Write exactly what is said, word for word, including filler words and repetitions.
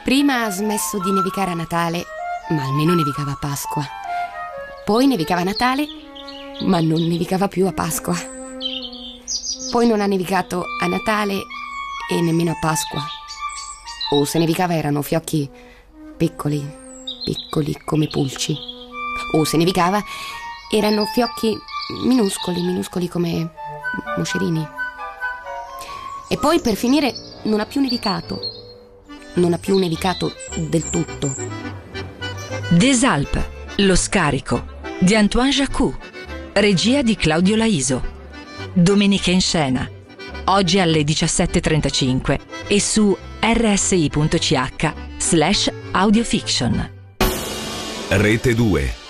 Prima ha smesso di nevicare a Natale, ma almeno nevicava a Pasqua. Poi nevicava a Natale, ma non nevicava più a Pasqua. Poi non ha nevicato a Natale e nemmeno a Pasqua. O se nevicava erano fiocchi piccoli, piccoli come pulci. O se nevicava erano fiocchi minuscoli, minuscoli come moscerini. E poi per finire non ha più nevicato. Non ha più nevicato del tutto. Des Alpes, lo scarico di Antoine Jacou, regia di Claudio Laiso. Domenica in scena, oggi alle diciassette e trentacinque e su rsi punto c h slash audiofiction. Rete due.